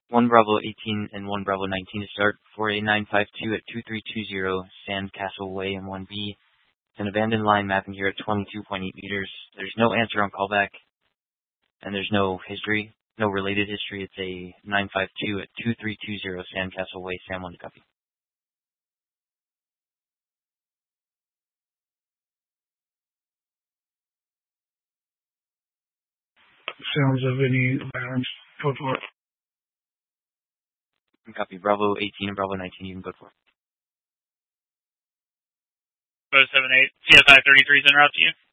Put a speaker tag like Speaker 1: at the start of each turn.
Speaker 1: 1 Bravo 18 and 1 Bravo 19 to start for a 952 at 2320 Sandcastle Way M1B. It's an abandoned line mapping here at 22.8 meters. There's no answer on callback, and there's no history, no related history. It's a 952 at 2320 Sandcastle Way, Sam 1 to copy.
Speaker 2: Sounds of any violence. Go for it.
Speaker 1: Copy. Bravo 18 and Bravo 19, you can go for it.
Speaker 3: Bravo 78, CSI 33 is en route to you.